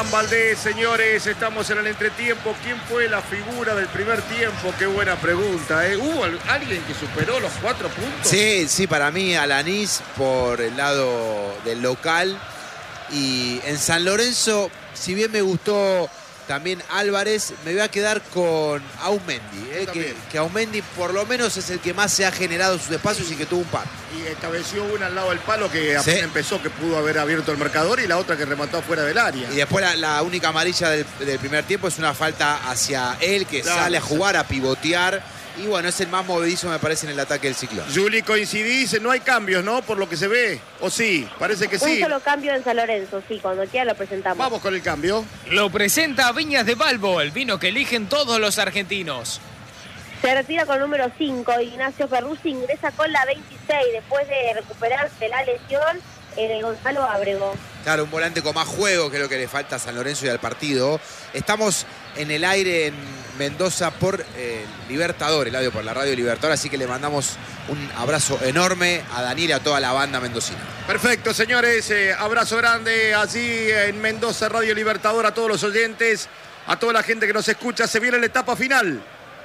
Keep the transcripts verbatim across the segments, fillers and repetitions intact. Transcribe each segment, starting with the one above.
Valdés, señores, estamos en el entretiempo. ¿Quién fue la figura del primer tiempo? Qué buena pregunta, ¿eh? ¿Hubo alguien que superó los cuatro puntos? Sí, sí, para mí Alanís por el lado del local. Y en San Lorenzo, si bien me gustó también Álvarez, me voy a quedar con Aumendi, ¿eh? que, que Aumendi por lo menos es el que más se ha generado sus espacios y que tuvo un par. Y estableció una al lado del palo que apenas sí. empezó, que pudo haber abierto el marcador, y la otra que remató fuera del área. Y después la, la única amarilla del, del primer tiempo es una falta hacia él, que claro, sale a jugar, a pivotear. Y bueno, es el más movedizo, me parece, en el ataque del Ciclón. Juli, coincidís, no hay cambios, ¿no? Por lo que se ve. ¿O sí? Parece que sí. Un solo cambio en San Lorenzo, sí, cuando quiera lo presentamos. Vamos con el cambio. Lo presenta Viñas de Balbo, el vino que eligen todos los argentinos. Se retira con el número cinco, Ignacio Perruzzi ingresa con la veintiséis, después de recuperarse la lesión, el Gonzalo Ábrego. Claro, un volante con más juego, que es lo que le falta a San Lorenzo y al partido. Estamos en el aire en Mendoza por eh, Libertador, el audio por la radio Libertador, así que le mandamos un abrazo enorme a Daniel y a toda la banda mendocina. Perfecto, señores, eh, abrazo grande allí en Mendoza, Radio Libertador, a todos los oyentes, a toda la gente que nos escucha. Se viene la etapa final.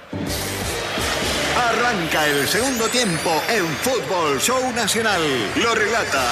Arranca el segundo tiempo en Fútbol Show Nacional. Lo relata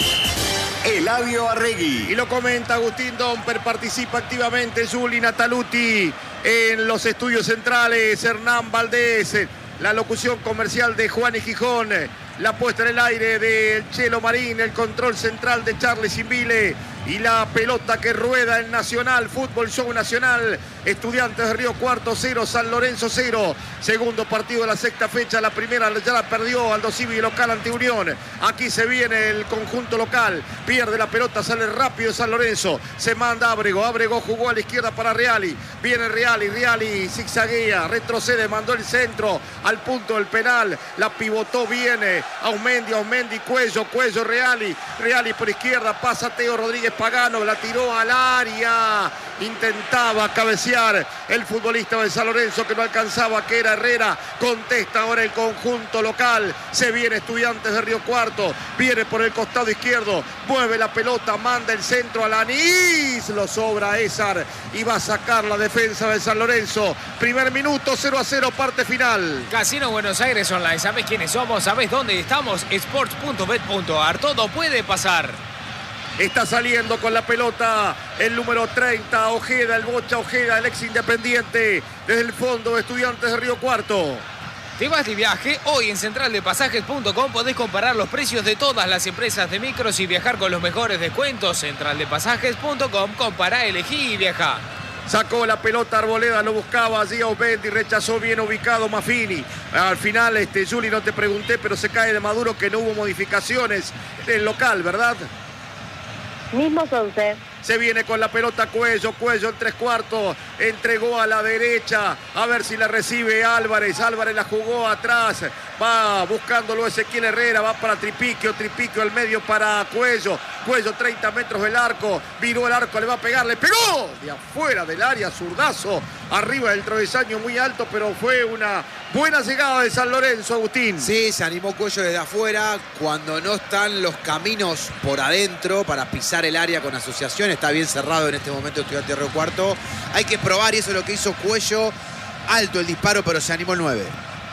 Eladio Arregui. Y lo comenta Agustín Domper, participa activamente Juli Nataluti en los estudios centrales, Hernán Valdés, la locución comercial de Juan y Gijón, la puesta en el aire del Chelo Marín, el control central de Charlie Simbile y la pelota que rueda en Nacional, Fútbol Show Nacional. Estudiantes de Río Cuarto cero, San Lorenzo cero. Segundo partido de la sexta fecha, la primera ya la perdió Aldo Civi local ante Unión. Aquí se viene el conjunto local, pierde la pelota, sale rápido San Lorenzo, se manda Ábrego, Ábrego jugó a la izquierda para Reali, viene Reali, Reali zigzaguea, retrocede, mandó el centro al punto del penal, la pivotó bien Aumendi, Aumendi, Cuello, Cuello, Reali, Reali por izquierda, pasa Teo Rodríguez Pagano, la tiró al área, intentaba cabecear el futbolista de San Lorenzo que no alcanzaba, que era Herrera. Contesta ahora el conjunto local, se viene Estudiantes de Río Cuarto, viene por el costado izquierdo, mueve la pelota, manda el centro a Lanís, lo sobra Ésar y va a sacar la defensa de San Lorenzo. Primer minuto, cero a cero, parte final. Casino Buenos Aires Online, ¿sabés quiénes somos? ¿Sabés dónde estamos? sports punto bet punto ar, todo puede pasar. Está saliendo con la pelota el número treinta, Ojeda, el Bocha Ojeda, el ex Independiente, desde el fondo de Estudiantes de Río Cuarto. ¿Te vas de viaje? Hoy en central de pasajes punto com podés comparar los precios de todas las empresas de micros y viajar con los mejores descuentos. central de pasajes punto com, compará, elegí y viajá. Sacó la pelota Arboleda, lo buscaba allí Aumendi, rechazó bien ubicado Maffini. Al final, este, Juli, no te pregunté, pero se cae de Maduro que no hubo modificaciones en el local, ¿verdad? Mismos once. Se viene con la pelota Cuello, Cuello en tres cuartos, entregó a la derecha, a ver si la recibe Álvarez, Álvarez la jugó atrás, va buscándolo Ezequiel Herrera, va para Tripiquio, Tripiquio al medio para Cuello, Cuello treinta metros del arco, viró el arco, le va a pegar, le pegó de afuera del área, zurdazo, arriba del travesaño muy alto, pero fue una buena llegada de San Lorenzo, Agustín. Sí, se animó Cuello desde afuera, cuando no están los caminos por adentro para pisar el área con asociación. Está bien cerrado en este momento Estudiantes de Río Cuarto. Hay que probar, y eso es lo que hizo Cuello. Alto el disparo, pero se animó el nueve.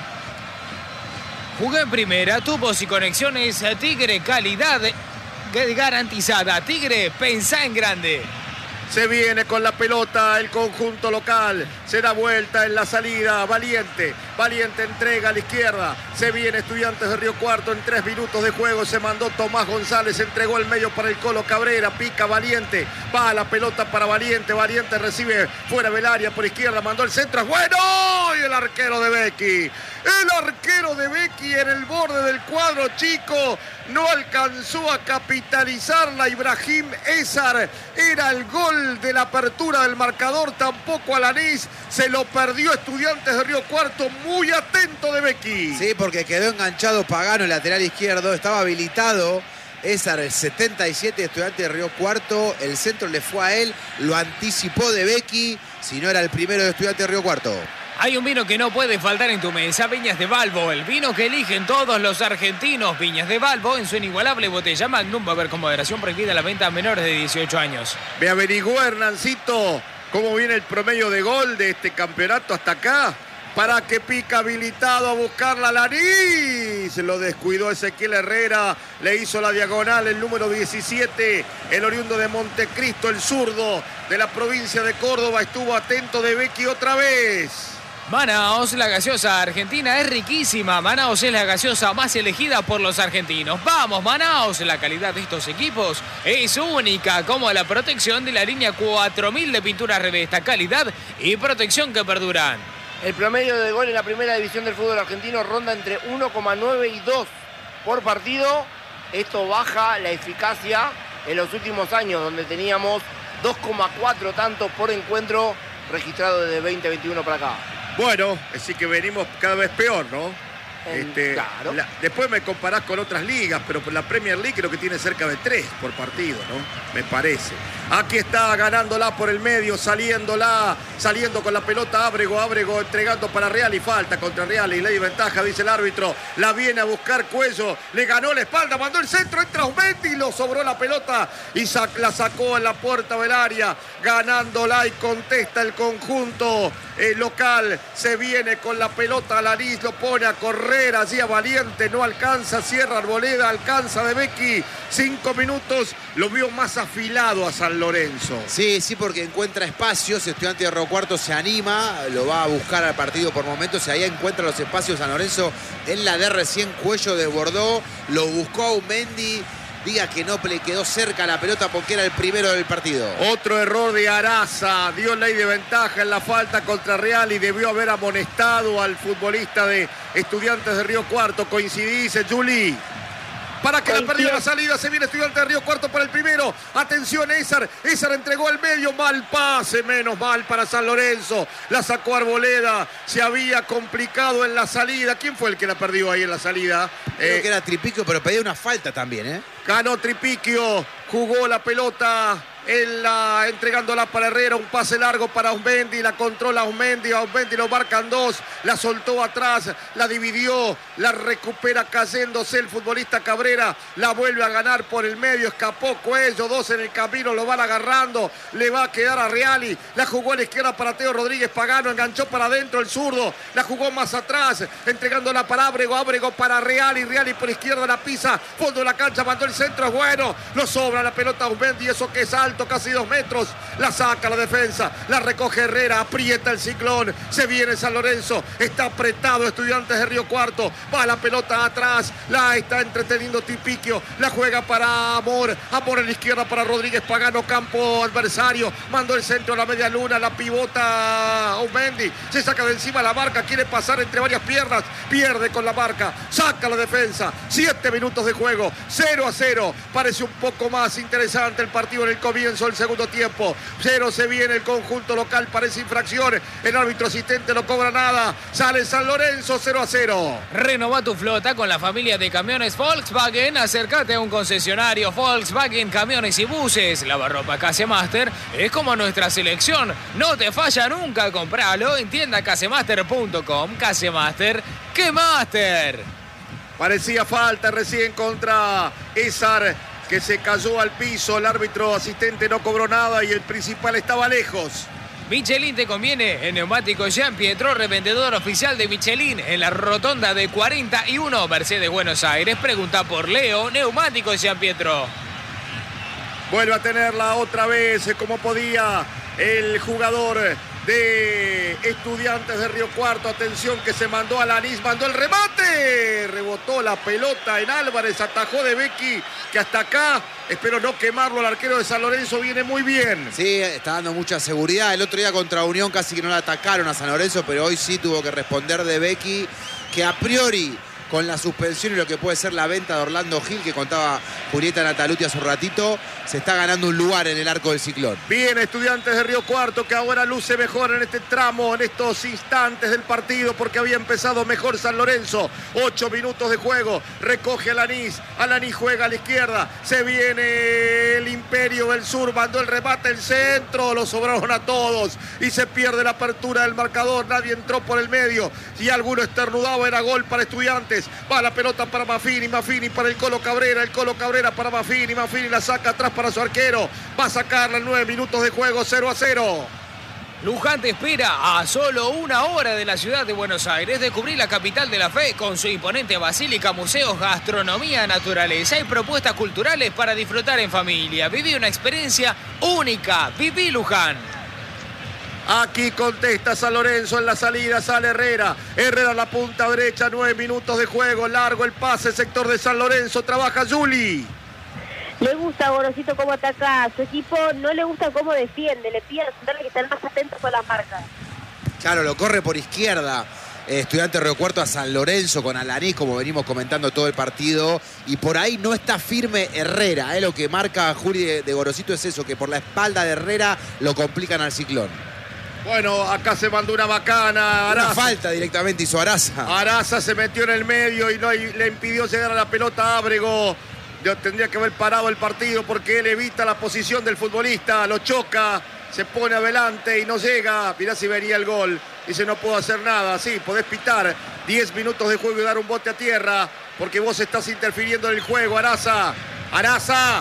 Jugué en primera, tubos y conexiones Tigre, calidad garantizada. Tigre, pensá en grande. Se viene con la pelota el conjunto local, se da vuelta en la salida, Valiente, Valiente entrega a la izquierda, se viene Estudiantes de Río Cuarto en tres minutos de juego, se mandó Tomás González, entregó el medio para el Colo Cabrera, pica Valiente, va a la pelota para Valiente, Valiente recibe fuera del área por izquierda, mandó el centro, es bueno, y el arquero de Becky, el arquero de Becky en el borde del cuadro chico, no alcanzó a capitalizarla Ibrahim Ésar, era el gol de la apertura del marcador, tampoco Alanís, se lo perdió Estudiantes de Río Cuarto, muy atento de Becky. Sí, porque quedó enganchado Pagano, el lateral izquierdo, estaba habilitado Ésar, el setenta y siete, Estudiantes de Río Cuarto, el centro le fue a él, lo anticipó de Becky, si no era el primero de Estudiantes de Río Cuarto. Hay un vino que no puede faltar en tu mesa, Viñas de Balbo, el vino que eligen todos los argentinos. Viñas de Balbo en su inigualable botella Magnum, va a haber con moderación prohibida la venta a menores de dieciocho años. Me averiguó, Hernancito, cómo viene el promedio de gol de este campeonato hasta acá. Para que pica habilitado a buscar la Lanís. Lo descuidó Ezequiel Herrera. Le hizo la diagonal el número diecisiete. El oriundo de Montecristo, el zurdo de la provincia de Córdoba. Estuvo atento de Becky otra vez. Manaos, la gaseosa argentina es riquísima. Manaos es la gaseosa más elegida por los argentinos. ¡Vamos, Manaos! La calidad de estos equipos es única, como la protección de la línea cuatro mil de pintura Revesta. Calidad y protección que perduran. El promedio de gol en la primera división del fútbol argentino ronda entre uno coma nueve y dos por partido. Esto baja la eficacia en los últimos años, donde teníamos dos coma cuatro tantos por encuentro registrado desde veinte veintiuno para acá. Bueno, así que venimos cada vez peor, ¿no? Este, claro. la, después me comparás con otras ligas, pero por la Premier League creo que tiene cerca de tres por partido, ¿no? Me parece. Aquí está ganándola por el medio, saliéndola, saliendo con la pelota Ábrego, Ábrego entregando para Real y falta contra Real y ley ventaja, dice el árbitro. La viene a buscar Cuello, le ganó la espalda, mandó el centro, entra Aumendi, lo sobró la pelota y sac, la sacó en la puerta del área, ganándola y contesta el conjunto eh, local. Se viene con la pelota a Lanís, lo pone a correr. Allí a Valiente, no alcanza, cierra Arboleda, alcanza de Becky, cinco minutos, lo vio más afilado a San Lorenzo. Sí, sí, porque encuentra espacios, Estudiante de Río Cuarto se anima, lo va a buscar al partido por momentos y ahí encuentra los espacios San Lorenzo en la de recién Cuello desbordó, lo buscó Aumendi. Diga que no le quedó cerca la pelota porque era el primero del partido. Otro error de Araza, dio ley de ventaja en la falta contra Real y debió haber amonestado al futbolista de Estudiantes de Río Cuarto. Coincidí, dice Juli. Para que la perdió la salida, se viene Estudiantes de Río Cuarto por el primero. Atención, Ézar, Ézar entregó al medio, mal pase, menos mal para San Lorenzo. La sacó Arboleda, se había complicado en la salida. ¿Quién fue el que la perdió ahí en la salida? Creo Eh, que era Tripiquio, pero pedía una falta también, ¿eh? Ganó Tripiquio, jugó la pelota en la, entregándola para Herrera, un pase largo para Aumendi, la controla Aumendi, Aumendi lo marcan dos, la soltó atrás, la dividió, la recupera cayéndose el futbolista Cabrera, la vuelve a ganar por el medio, escapó Cuello, dos en el camino, lo van agarrando, le va a quedar a Reali, la jugó a la izquierda para Teo Rodríguez Pagano, enganchó para adentro el zurdo, la jugó más atrás, entregándola para Ábrego, Ábrego para Reali, Reali por izquierda la pisa, fondo de la cancha, mandó el centro, es bueno, lo sobra la pelota a Aumendi, eso que es alto, casi dos metros, la saca la defensa, la recoge Herrera, aprieta el ciclón, se viene San Lorenzo, está apretado Estudiantes de Río Cuarto, va la pelota atrás, la está entreteniendo Tripiquio, la juega para Amor, Amor en la izquierda para Rodríguez Pagano, campo adversario, mandó el centro a la media luna, la pivota Aumendi, se saca de encima la marca, quiere pasar entre varias piernas, pierde con la marca, saca la defensa, siete minutos de juego, cero a cero, parece un poco más interesante el partido en el comienzo del segundo tiempo, cero se viene el conjunto local, parece infracción, el árbitro asistente no cobra nada, sale San Lorenzo cero a cero. Renova tu flota con la familia de camiones Volkswagen, acércate a un concesionario Volkswagen Camiones y Buses, lavarropa Casemaster es como nuestra selección, no te falla nunca, compralo en tienda casemaster punto com, Casemaster, ¡qué máster! Parecía falta recién contra Ézar, que se cayó al piso, el árbitro asistente no cobró nada y el principal estaba lejos. Michelin te conviene en Neumáticos Jean Pietro, revendedor oficial de Michelin en la rotonda de cuarenta y uno Mercedes Buenos Aires. Pregunta por Leo, Neumáticos Jean Pietro. Vuelve a tenerla otra vez como podía el jugador de Estudiantes de Río Cuarto. Atención que se mandó a Lanís, mandó el remate, rebotó la pelota en Álvarez, atajó de Becky, que hasta acá, espero no quemarlo, el arquero de San Lorenzo viene muy bien. Sí, está dando mucha seguridad. El otro día contra Unión casi que no la atacaron a San Lorenzo, pero hoy sí tuvo que responder de Becky, que a priori con la suspensión y lo que puede ser la venta de Orlando Gil, que contaba Julieta Nataluti hace un ratito, se está ganando un lugar en el arco del Ciclón. Bien, Estudiantes de Río Cuarto, que ahora luce mejor en este tramo, en estos instantes del partido, porque había empezado mejor San Lorenzo. Ocho minutos de juego, recoge a Alanís, Alanís juega a la izquierda, se viene el Imperio del Sur, mandó el remate, el centro, lo sobraron a todos y se pierde la apertura del marcador. Nadie entró por el medio y alguno estornudaba, era gol para Estudiantes. Va la pelota para Maffini, Maffini para el Colo Cabrera, el Colo Cabrera para Maffini, Maffini la saca atrás para su arquero, va a sacarla en nueve minutos de juego, cero a cero. Luján te espera a solo una hora de la ciudad de Buenos Aires. Descubrí la capital de la fe con su imponente basílica, museos, gastronomía, naturaleza y propuestas culturales para disfrutar en familia. Viví una experiencia única. Viví Luján. Aquí contesta San Lorenzo en la salida, sale Herrera. Herrera a la punta derecha, nueve minutos de juego. Largo el pase, sector de San Lorenzo. Trabaja Juli. Le gusta a Gorosito cómo ataca a su equipo, no le gusta cómo defiende. Le pide a los centrales que estén más atentos con las marcas. Claro, lo corre por izquierda. Eh, Estudiante Río Cuarto a San Lorenzo con Alanís, como venimos comentando todo el partido. Y por ahí no está firme Herrera. Eh, lo que marca Juli de, de Gorosito es eso, que por la espalda de Herrera lo complican al Ciclón. Bueno, acá se mandó una bacana. Araza. Una falta directamente hizo Araza. Araza se metió en el medio y no y le impidió llegar a la pelota a Ábrego. Tendría que haber parado el partido porque él evita la posición del futbolista, lo choca, se pone adelante y no llega. Mirá si venía el gol. Dice, no puedo hacer nada. Sí, podés pitar diez minutos de juego y dar un bote a tierra porque vos estás interfiriendo en el juego, Araza. Araza.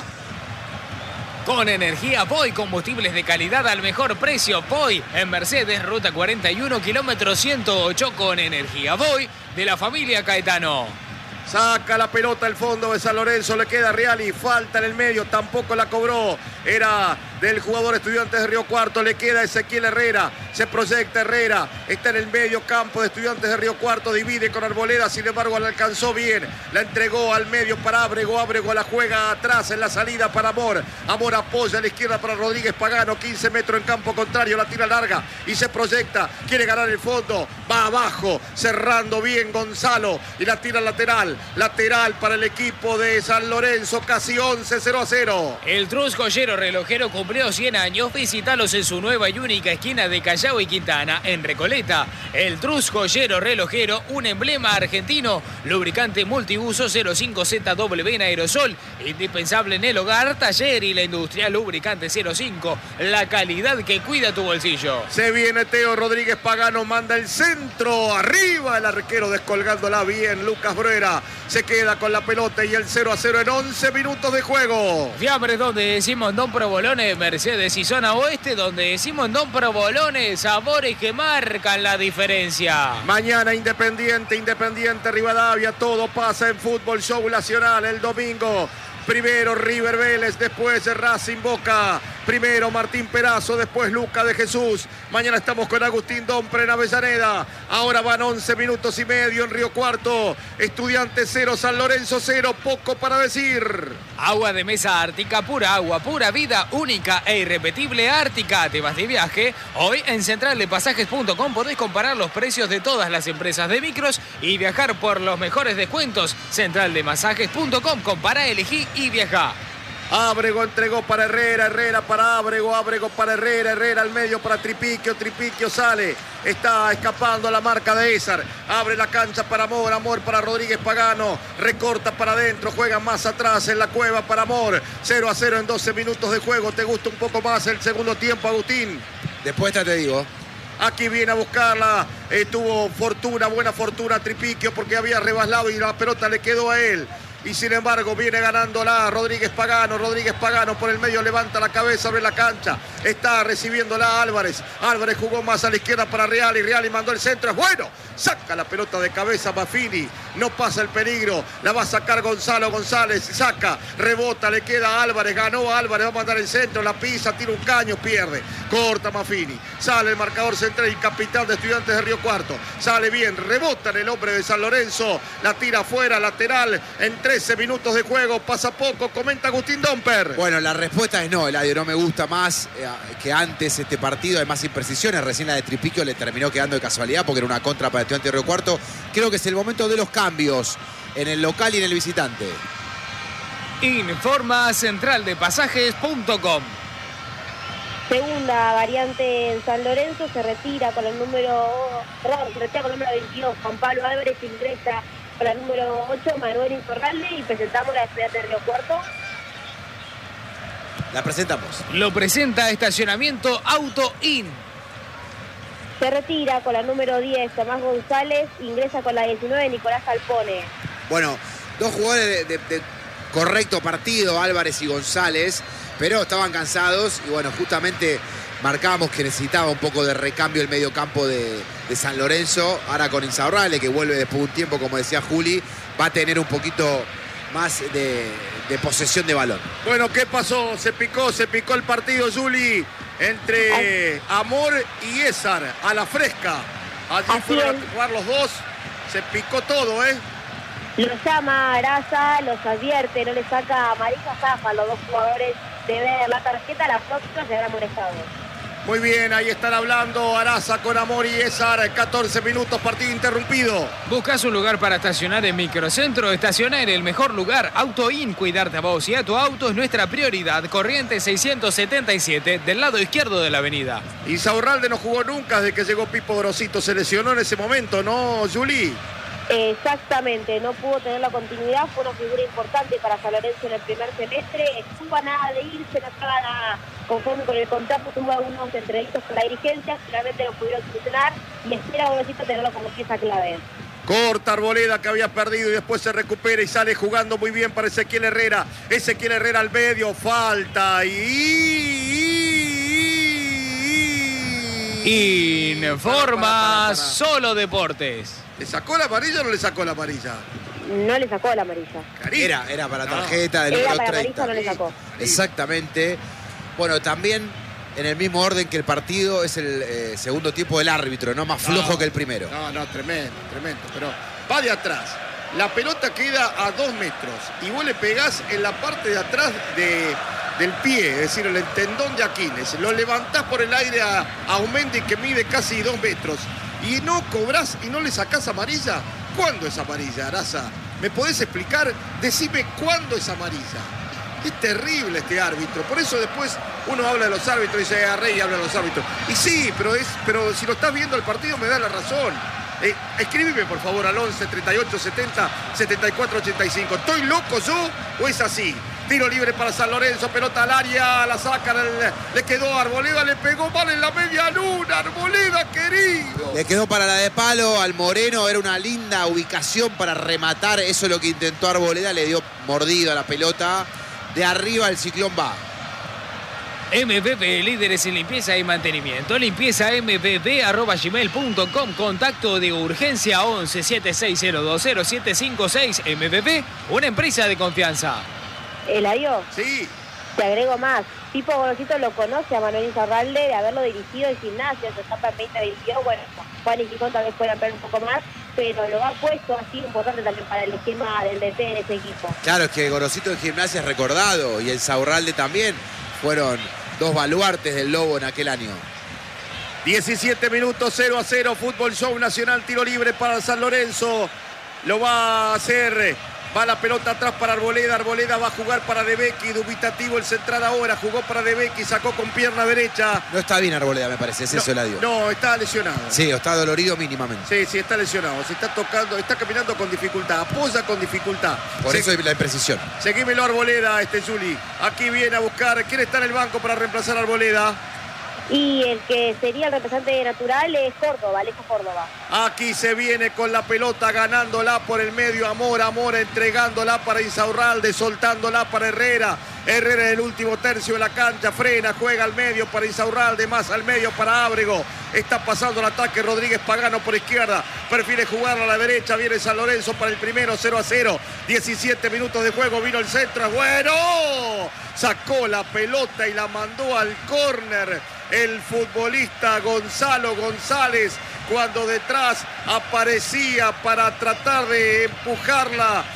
Con energía Voy, combustibles de calidad al mejor precio. Voy en Mercedes, ruta cuarenta y uno, kilómetro ciento ocho, con energía Voy de la familia Caetano. Saca la pelota al fondo de San Lorenzo, le queda Reali, falta en el medio, tampoco la cobró. Era del jugador Estudiantes de Río Cuarto, le queda Ezequiel Herrera, se proyecta Herrera, está en el medio campo de Estudiantes de Río Cuarto, divide con Arboleda, sin embargo la alcanzó bien, la entregó al medio para Ábrego, Ábrego la juega atrás en la salida para Amor, Amor apoya a la izquierda para Rodríguez Pagano, quince metros en campo contrario, la tira larga y se proyecta, quiere ganar el fondo, va abajo, cerrando bien Gonzalo y la tira lateral, lateral para el equipo de San Lorenzo, casi once, cero a cero. El Trus Joyero Relojero cumplió cien años. Visítalos en su nueva y única esquina de Callao y Quintana, en Recoleta. El Trus Joyero Relojero, un emblema argentino. Lubricante multiuso cero cinco Z W en aerosol. Indispensable en el hogar, taller y la industria. Lubricante cero cinco. La calidad que cuida tu bolsillo. Se viene Teo Rodríguez Pagano, manda el centro. Arriba el arquero descolgándola bien. Lucas Bruera se queda con la pelota y el cero a cero en once minutos de juego. Fiambres donde decimos Don Provolone, Mercedes y zona oeste, donde decimos Don Provolone, sabores que marcan la diferencia. Mañana Independiente, Independiente Rivadavia, todo pasa en Fútbol Show Nacional el domingo. Primero River Vélez, después Racing Boca. Primero Martín Perazo, después Luca de Jesús. Mañana estamos con Agustín Dompre en Avellaneda. Ahora van once minutos y medio en Río Cuarto. Estudiantes cero, San Lorenzo cero. Poco para decir. Agua de mesa Ártica, pura agua, pura vida, única e irrepetible Ártica. ¿Te vas de viaje? Hoy en central de pasajes punto com podés comparar los precios de todas las empresas de micros y viajar por los mejores descuentos. central de pasajes punto com, compara, elegí y viaja. Ábrego entregó para Herrera, Herrera para Ábrego, Ábrego para Herrera, Herrera al medio para Tripiquio, Tripiquio sale, está escapando a la marca de Ezar, abre la cancha para Amor, Amor para Rodríguez Pagano, recorta para adentro, juega más atrás en la cueva para Amor, cero a cero en doce minutos de juego. ¿Te gusta un poco más el segundo tiempo, Agustín? Después te digo. Aquí viene a buscarla, eh, tuvo fortuna, buena fortuna Tripiquio porque había rebaslado y la pelota le quedó a él. Y sin embargo viene ganándola Rodríguez Pagano. Rodríguez Pagano por el medio levanta la cabeza, abre la cancha. Está recibiéndola Álvarez. Álvarez jugó más a la izquierda para Real y Real y mandó el centro. Es bueno. Saca la pelota de cabeza Maffini. No pasa el peligro. La va a sacar Gonzalo González. Saca, rebota, le queda a Álvarez. Ganó Álvarez, va a mandar el centro. La pisa, tira un caño, pierde. Corta Maffini. Sale el marcador central y capitán de Estudiantes de Río Cuarto. Sale bien, rebota en el hombre de San Lorenzo. La tira afuera, lateral. En tres trece minutos de juego, pasa poco, comenta Agustín Domper. Bueno, la respuesta es no, Eladio, no me gusta más eh, que antes este partido, hay más imprecisiones, recién la de Tripiquio le terminó quedando de casualidad porque era una contra para Estudiantes de Río Cuarto. Creo que es el momento de los cambios en el local y en el visitante. Informa central de pasajes punto com. Segunda variante en San Lorenzo, se retira con el número, perdón, se retira con el número veintidós, Juan Pablo Álvarez, ingresa con el número ocho, Manuel Insorralde, y presentamos la Estudiantes de Río Cuarto. La presentamos. Lo presenta Estacionamiento Auto In. Se retira con la número diez, Tomás González, ingresa con la diecinueve, Nicolás Alpone. Bueno, dos jugadores de, de, de correcto partido, Álvarez y González, pero estaban cansados y bueno, justamente marcábamos que necesitaba un poco de recambio el medio campo de, de San Lorenzo. Ahora con Insaurralde, que vuelve después de un tiempo, como decía Juli, va a tener un poquito más de, de posesión de balón. Bueno, ¿qué pasó? Se picó, se picó el partido, Juli, entre Amor y Ésar, a la fresca. Allí Así fueron es. a jugar los dos, se picó todo, ¿eh? Los llama Araza, los advierte, no le saca amarilla zafa a los dos jugadores de ver la tarjeta, la próxima se habrá molestado. Muy bien, ahí están hablando Araza con Amor y Ésar, catorce minutos, partido interrumpido. ¿Buscas un lugar para estacionar en Microcentro? Estacionar en el mejor lugar, Auto In. Cuidarte a vos y a tu auto es nuestra prioridad. Corrientes seiscientos setenta y siete, del lado izquierdo de la avenida. Insaurralde no jugó nunca desde que llegó Pipo Grosito, se lesionó en ese momento, ¿no, Juli? Exactamente, no pudo tener la continuidad, fue una figura importante para San Lorenzo en el primer semestre, estuvo a nada de irse, no estaba nada conforme con el contrato, tuvo algunos entrevistas con la dirigencia, finalmente lo pudieron solucionar y espera Gorosito tenerlo como pieza clave. Corta Arboleda, que había perdido y después se recupera y sale jugando muy bien para Ezequiel Herrera. Ezequiel Herrera al medio, falta y... Informa Para, para, para, para. Solo Deportes. ¿Le sacó la amarilla o no le sacó la amarilla? No le sacó la amarilla. Carita. Era, era para No. tarjeta del Era número para treinta. amarilla, no le sacó. Exactamente. Bueno, también en el mismo orden que el partido es el eh, segundo tiempo del árbitro, no más flojo No, que el primero. No, no, tremendo, tremendo. Pero va de atrás. La pelota queda a dos metros y vos le pegás en la parte de atrás de, del pie, es decir, el tendón de Aquiles. Lo levantás por el aire a, a un Mendy que mide casi dos metros y no cobrás y no le sacás amarilla. ¿Cuándo es amarilla, Araza? ¿Me podés explicar? Decime cuándo es amarilla. Es terrible este árbitro. Por eso después uno habla de los árbitros y dice, a Rey habla de los árbitros. Y sí, pero, es, pero si lo estás viendo el partido me da la razón. Eh, escríbeme por favor al once, treinta y ocho, setenta, setenta y cuatro, ochenta y cinco. ¿Estoy loco yo o es así? Tiro libre para San Lorenzo, pelota al área, la sacan, el, le quedó Arboleda, le pegó mal en la media luna, Arboleda querido. Le quedó para la de palo al Moreno, era una linda ubicación para rematar, eso es lo que intentó Arboleda, le dio mordido a la pelota. De arriba el Ciclón va. M P P, líderes en limpieza y mantenimiento. Limpieza m p p arroba gmail punto com. Contacto de urgencia once, setenta y seis cero dos cero, siete cinco seis. M P P, una empresa de confianza. Eladio, Sí, te agrego más. Pipo Gorosito lo conoce a Manuel Insaurralde de haberlo dirigido en Gimnasia, su etapa en veinte veintidós. Bueno, Juan y Gijón tal vez puedan ver un poco más, pero lo ha puesto así importante también para el esquema del D T en ese equipo. Claro, es que Gorosito en Gimnasia es recordado y el Saurralde también. Fueron dos baluartes del Lobo en aquel año. diecisiete minutos, cero a cero, Fútbol Show Nacional, tiro libre para San Lorenzo. Lo va a hacer, va la pelota atrás para Arboleda, Arboleda va a jugar para De Becchi, dubitativo el central ahora, jugó para De Becchi, sacó con pierna derecha. No está bien Arboleda, me parece, es eso, Eladio. No, está lesionado. Sí, está dolorido mínimamente. Sí, sí, está lesionado, se está tocando, está caminando con dificultad, apoya con dificultad. Por Se- eso hay la imprecisión. Seguímelo Arboleda, este Juli. Aquí viene a buscar, ¿quién está en el banco para reemplazar a Arboleda? Y el que sería el representante natural es Córdoba, Alejo Córdoba. Aquí se viene con la pelota, ganándola por el medio, Amor, Amor, entregándola para Insaurralde, soltándola para Herrera. Herrera en el último tercio de la cancha, frena, juega al medio para Insaurralde, más al medio para Ábrego. Está pasando el ataque Rodríguez Pagano por izquierda, prefiere jugar a la derecha, viene San Lorenzo para el primero, cero a cero. diecisiete minutos de juego, vino el centro, es bueno. Sacó la pelota y la mandó al córner el futbolista Gonzalo González, cuando detrás aparecía para tratar de empujarla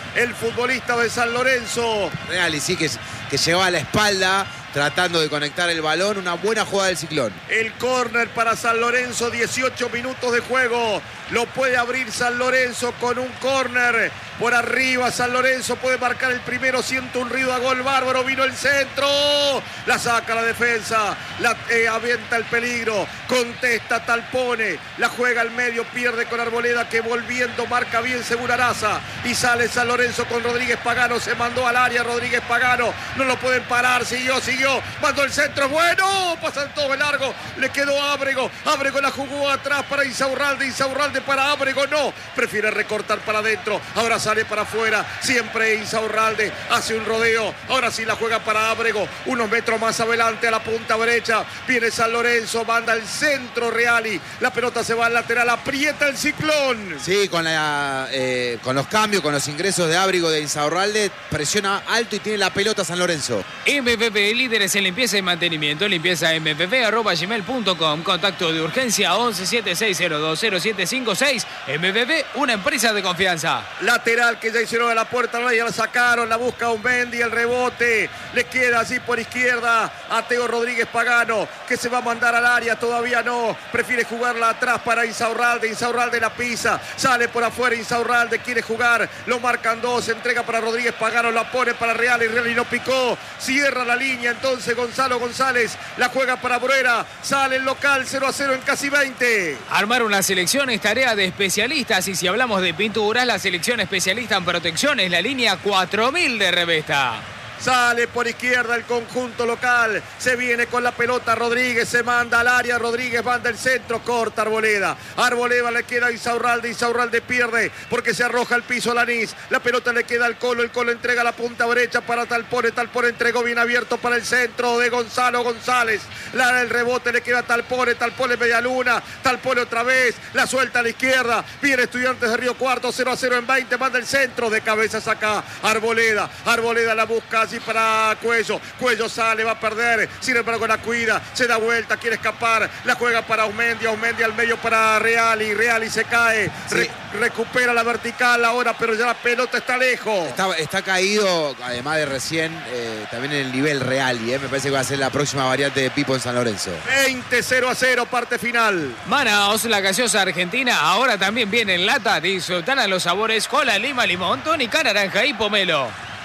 el futbolista de San Lorenzo. Real, y sí que, que llevaba a la espalda tratando de conectar el balón. Una buena jugada del Ciclón. El córner para San Lorenzo, dieciocho minutos de juego. Lo puede abrir San Lorenzo con un córner. Por arriba San Lorenzo puede marcar el primero. Siente un ruido a gol bárbaro. Vino el centro. La saca la defensa. La eh, avienta el peligro. Contesta Talpone. La juega al medio. Pierde con Arboleda, que volviendo marca bien Seguraraza. Y sale San Lorenzo con Rodríguez Pagano. Se mandó al área Rodríguez Pagano. No lo pueden parar. Siguió, siguió. Mandó el centro. Bueno. Pasan todo el largo. Le quedó Ábrego. Ábrego la jugó atrás para Insaurralde. Insaurralde para Ábrego. No. Prefiere recortar para adentro. Ahora sale para afuera. Siempre Insaurralde. Hace un rodeo. Ahora sí la juega para Ábrego. Unos metros más adelante a la punta derecha. Viene San Lorenzo. Manda el centro Reali. La pelota se va al lateral. Aprieta el Ciclón. Sí, con, la, eh, con los cambios, con los ingresos de Ábrego de Insaurralde. Presiona alto y tiene la pelota San Lorenzo. M P P, líderes en limpieza y mantenimiento. Limpieza m p p arroba gmail punto com. Contacto de urgencia once siete seis cero dos cero siete cinco seis. M P P, una empresa de confianza. Lateral que ya hicieron a la puerta, ya la sacaron, la busca Aumendi, el rebote, le queda así por izquierda a Teo Rodríguez Pagano, que se va a mandar al área, todavía no, prefiere jugarla atrás para Insaurralde, Insaurralde la pisa, sale por afuera Insaurralde, quiere jugar, lo marcan dos, entrega para Rodríguez Pagano, la pone para Real y Real y no picó, cierra la línea, entonces Gonzalo González, la juega para Bruera, sale el local cero a cero en casi veinte. Armar una selección es tarea de especialistas y si hablamos de pinturas, la selección especialista en protección es la línea cuatro mil de Revesta. Sale por izquierda el conjunto local. Se viene con la pelota Rodríguez. Se manda al área. Rodríguez manda el centro. Corta Arboleda. Arboleda le queda a Insaurralde. Insaurralde pierde porque se arroja al piso Lanís. La pelota le queda al Colo. El Colo entrega la punta derecha para Talpone. Talpone entregó bien abierto para el centro de Gonzalo González. La, el rebote le queda a Talpone. Talpone media luna. Talpone otra vez. La suelta a la izquierda. Viene Estudiantes de Río Cuarto. cero a cero en veinte. Manda el centro. De cabeza saca Arboleda. Arboleda la busca. Así para Cuello, Cuello sale, va a perder, sin embargo la cuida, se da vuelta, quiere escapar, la juega para Aumendi, Aumendi al medio para Reali, Reali se cae, sí. Re, recupera la vertical ahora, pero ya la pelota está lejos. Está, está caído, además de recién, eh, también en el nivel Reali, eh, me parece que va a ser la próxima variante de Pipo en San Lorenzo. veinte cero a cero, parte final. Manaos, la gaseosa argentina, ahora también viene en lata, disfrutarán los sabores cola, lima, limón, tónica, naranja y pomelo.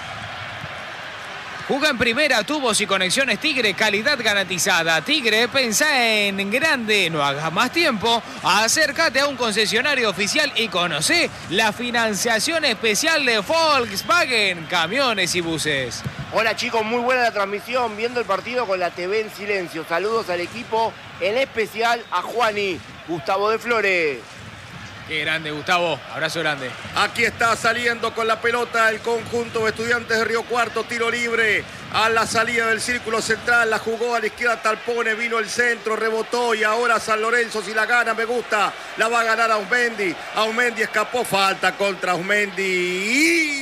Juega en primera, tubos y conexiones Tigre, calidad garantizada. Tigre, pensá en grande, no hagas más tiempo. Acércate a un concesionario oficial y conocé la financiación especial de Volkswagen, camiones y buses. Hola chicos, muy buena la transmisión, viendo el partido con la T V en silencio. Saludos al equipo, en especial a Juani, Gustavo de Flores. Qué grande, Gustavo. Abrazo grande. Aquí está saliendo con la pelota el conjunto de Estudiantes de Río Cuarto. Tiro libre a la salida del círculo central. La jugó a la izquierda Talpone. Vino el centro, rebotó y ahora San Lorenzo, si la gana, me gusta. La va a ganar Aumendi. Aumendi escapó. Falta contra Aumendi.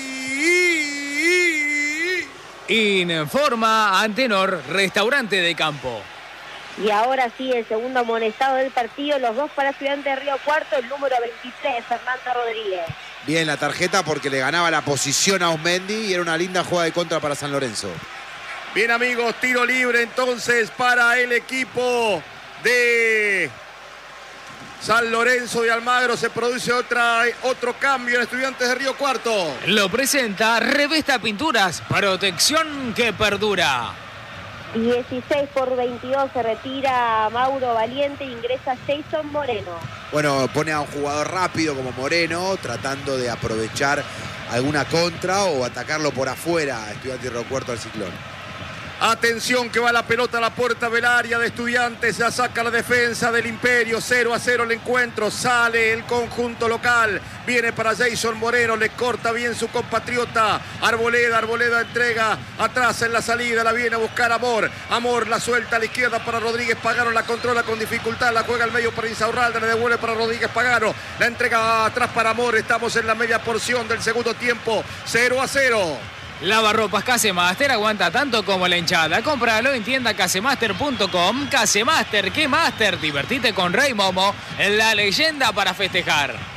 Informa Antenor, restaurante de campo. Y ahora sí, el segundo amonestado del partido, los dos para Estudiantes de Río Cuarto, el número veintitrés, Fernando Rodríguez. Bien la tarjeta porque le ganaba la posición a Aumendi y era una linda jugada de contra para San Lorenzo. Bien amigos, tiro libre entonces para el equipo de San Lorenzo de Almagro. Se produce otra, otro cambio en Estudiantes de Río Cuarto. Lo presenta Revesta Pinturas, protección que perdura. dieciséis por veintidós se retira Mauro Valiente e ingresa Jason Moreno. Bueno, pone a un jugador rápido como Moreno, tratando de aprovechar alguna contra o atacarlo por afuera a Estudiantes de Río Cuarto al Ciclón. Atención que va la pelota a la puerta del área de Estudiantes, ya saca la defensa del Imperio, cero a cero el encuentro, sale el conjunto local, viene para Jason Moreno, le corta bien su compatriota Arboleda, Arboleda entrega atrás en la salida, la viene a buscar Amor, Amor la suelta a la izquierda para Rodríguez Pagano, la controla con dificultad, la juega al medio para Insaurralde, la devuelve para Rodríguez Pagano, la entrega atrás para Amor, estamos en la media porción del segundo tiempo, cero a cero. Lavarropas Casemaster aguanta tanto como la hinchada. Cómpralo en tienda casemaster punto com. Casemaster, ¿qué Master? Divertite con Rey Momo, la leyenda para festejar.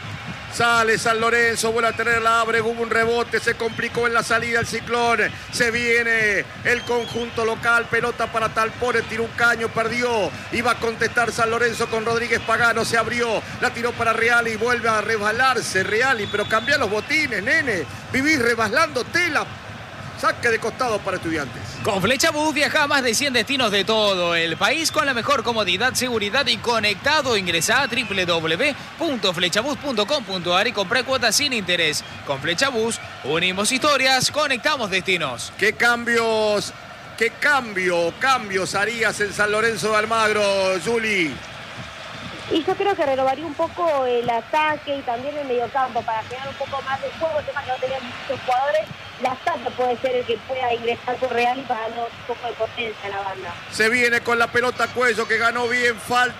Sale San Lorenzo, vuelve a tenerla, abre, hubo un rebote, se complicó en la salida el Ciclón. Se viene el conjunto local, pelota para Talpore, tiró un caño, perdió. Iba a contestar San Lorenzo con Rodríguez Pagano, se abrió, la tiró para Reali, vuelve a resbalarse Reali, pero cambia los botines, nene. Vivís resbalando tela. Saque de costado para Estudiantes. Con Flechabús viaja a más de cien destinos de todo el país con la mejor comodidad, seguridad y conectado. Ingresá a doble u doble u doble u punto flechabús punto com punto a r y comprá cuotas sin interés. Con Flechabús unimos historias, conectamos destinos. ¿Qué cambios, qué cambio, cambios harías en San Lorenzo de Almagro, Juli? Y yo creo que renovaría un poco el ataque y también el mediocampo para generar un poco más de juego. El tema que no tenían muchos jugadores, la Tata puede ser el que pueda ingresar por Real y para darle un poco de potencia a la banda. Se viene con la pelota Cuello, que ganó bien, falta